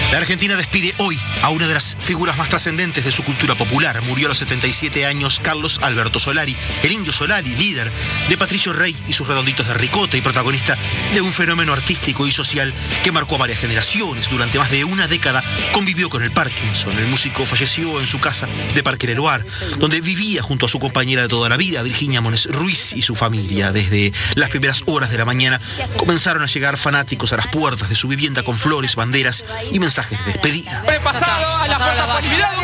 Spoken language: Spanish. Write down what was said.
La Argentina despide hoy a una de las figuras más trascendentes de su cultura popular. Murió a los 77 años Carlos Alberto Solari, el Indio Solari, líder de Patricio Rey y sus Redonditos de Ricota y protagonista de un fenómeno artístico y social que marcó a varias generaciones. Durante más de una década convivió con el Parkinson. El músico falleció en su casa de Parque Leloir, donde vivía junto a su compañera de toda la vida, Virginia Mones Ruiz, y su familia. Desde las primeras horas de la mañana comenzaron a llegar fanáticos a las puertas de su vivienda con flores, banderas y mensajes de despedida.